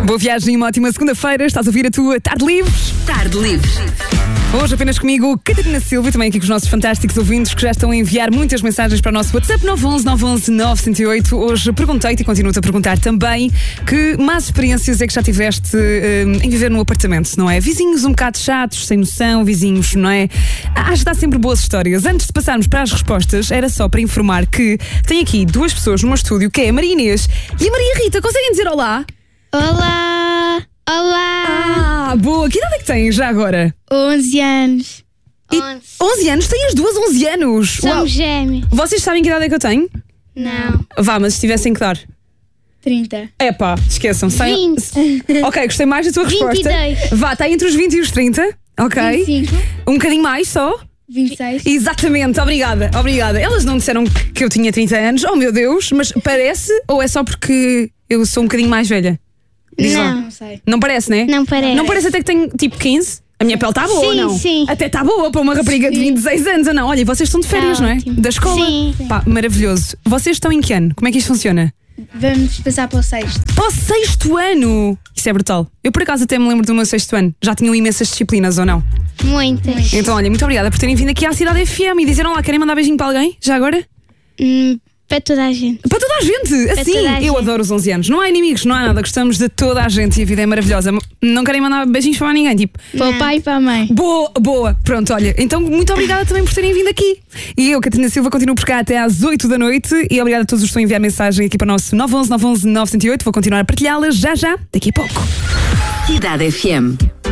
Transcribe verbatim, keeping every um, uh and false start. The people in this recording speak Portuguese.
Boa viagem e uma ótima segunda-feira. Estás a ouvir a tua Tarde Livre? Tarde Livre. Hoje apenas comigo, Catarina Silva, e também aqui com os nossos fantásticos ouvintes que já estão a enviar muitas mensagens para o nosso WhatsApp nove um um nove um um nove zero oito. Hoje perguntei-te e continuo-te a perguntar também que más experiências é que já tiveste hum, em viver num apartamento, não é? Vizinhos um bocado chatos, sem noção, vizinhos, não é? Acho que dá sempre boas histórias. Antes de passarmos para as respostas, era só para informar que tem aqui duas pessoas no meu estúdio, que é a Maria Inês e a Maria Rita. Conseguem dizer olá? Olá! Olá! Ah, boa! Que idade é que tens já agora? onze anos. E onze. onze anos? Têm as duas onze anos? Uau. Somos gêmeos. Vocês sabem que idade é que eu tenho? Não. Vá, mas se tivessem que dar. trinta. Epá, esqueçam. Saiam- vinte. Ok, gostei mais da tua vinte e resposta. dois. Vá, está entre os vinte e os trinta. Ok. vinte e cinco. Um bocadinho mais só. vinte e seis. Exatamente, obrigada, obrigada. Elas não disseram que eu tinha trinta anos. Oh meu Deus, mas parece ou é só porque eu sou um bocadinho mais velha? Diz lá. Não. Não sei. Não parece, né? Não parece. Não parece até que tenho tipo quinze? A minha pele está boa, Sim, ou não? sim. Até está boa para uma rapariga de Sim. vinte e seis anos, ou não? Olha, e vocês estão de férias, Tá não é? ótimo. Da escola? Sim. Pá, maravilhoso. Vocês estão em que ano? Como é que isto funciona? Vamos passar para o sexto. Para o sexto ano! Isso é brutal. Eu por acaso até me lembro do meu sexto ano. Já tinham imensas disciplinas, ou não? Muitas. Então, olha, muito obrigada por terem vindo aqui à Cidade F M e dizeram lá, querem mandar beijinho para alguém? Já agora? Hum, para toda a gente. Para toda a gente! Assim, toda a eu gente. adoro os onze anos. Não há inimigos, não há nada. Gostamos de toda a gente e a vida é maravilhosa. Não querem mandar beijinhos para mais ninguém, tipo. Para o Não. pai e para a mãe. Boa, boa. Pronto, olha, então muito obrigada também por terem vindo aqui. E eu, Catarina Silva, continuo por cá até às oito da noite. E obrigada a todos os que estão a enviar mensagem aqui para o nosso nove um um nove um um nove zero oito. Vou continuar a partilhá-las já já, daqui a pouco. Cidade F M.